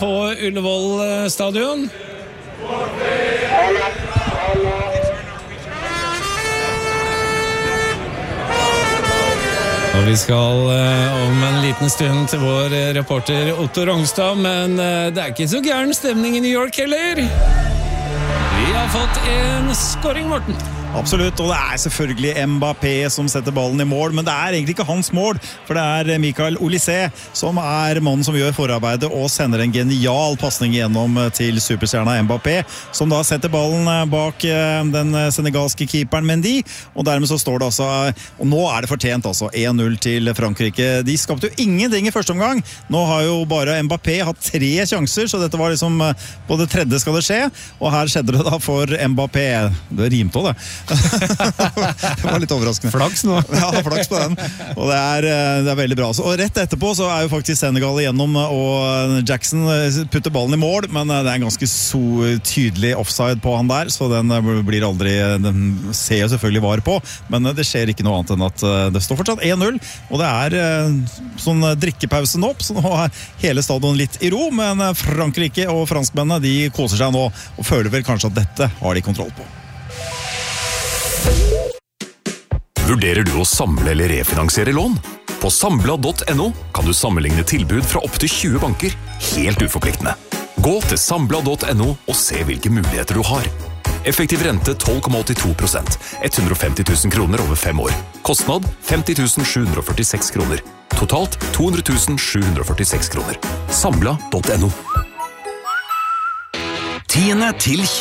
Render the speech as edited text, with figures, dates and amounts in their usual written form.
på Ullevål stadion. Og vi skal om en liten stund til vår reporter Otto Rongstad, men det ikke så gæren stemning i New York heller. Vi har fått en scoring, Morten. Absolutt, og det selvfølgelig Mbappé som setter ballen i mål, men det egentlig ikke hans mål, for det Mikael Olise som mannen som gjør forarbeidet og sender en genial passning gjennom til superstjerna Mbappé, som da setter ballen bak den senegalske keeperen Mendy, og dermed så står det altså, og nå det fortjent altså, 1-0 til Frankrike. De skapte jo ingenting i første omgang. Nå har jo bare Mbappé hatt 3 sjanser, så dette var liksom på det tredje skal det skje, og her skjedde det da for Mbappé. Det rimte også det. Det var litt overraskende. Flaks nå. Ja, flaks på den. Og det veldig bra. Og rett etterpå så jo faktisk Senegal igjennom, og Jackson putter ballen i mål, men det en ganske tydelig offside på han der, så den blir aldri, den ser jo selvfølgelig var på, men det skjer ikke noe annet enn at det står fortsatt 1-0, og det sånn drikkepause nå, så nå hele stadion litt i ro, men Frankrike og franskmennene, de koser seg nå, og føler vel kanskje at dette har de kontroll på. Vurderer du å samle eller refinansiere lån? På Sambla.no kan du sammenligne tilbud fra opp til 20 banker, helt uforpliktende. Gå til Sambla.no og se hvilke muligheter du har. Effektiv rente 12,82%, 150 000 kroner over 5 år. Kostnad 50 746 kroner. Totalt 200 746 kroner. Sambla.no. 10. til